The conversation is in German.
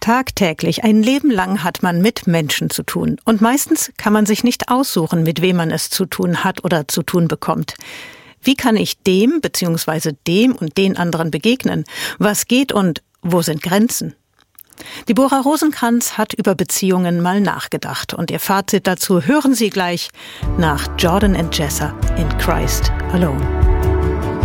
Tagtäglich, ein Leben lang hat man mit Menschen zu tun. Und meistens kann man sich nicht aussuchen, mit wem man es zu tun hat oder zu tun bekommt. Wie kann ich dem bzw. dem und den anderen begegnen? Was geht und wo sind Grenzen? Deborah Rosenkrantz hat über Beziehungen mal nachgedacht. Und ihr Fazit dazu hören Sie gleich nach Jordan and Jessa in Christ Alone.